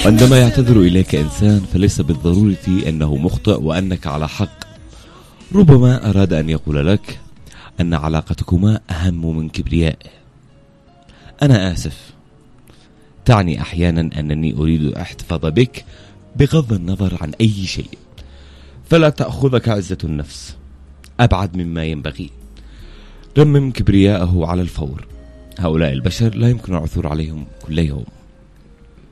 عندما يعتذر إليك إنسان فليس بالضرورة أنه مخطئ وأنك على حق. ربما أراد أن يقول لك أن علاقتكما أهم من كبريائه. أنا آسف، تعني أحيانا أنني أريد الاحتفاظ بك بغض النظر عن أي شيء، فلا تأخذك عزة النفس أبعد مما ينبغي. رمم كبرياءه على الفور. هؤلاء البشر لا يمكن العثور عليهم كل يوم.